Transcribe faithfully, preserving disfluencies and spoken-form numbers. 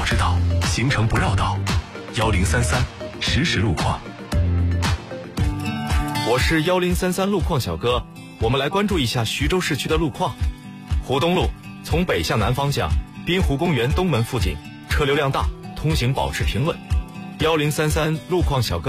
知道，行程不绕道。幺零三三实时路况。 我是幺零三三路况小哥，我们来关注一下徐州市区的路况。湖东路从北向南方向，滨湖公园东门附近车流量大，通行保持平稳。幺零三三路况小哥。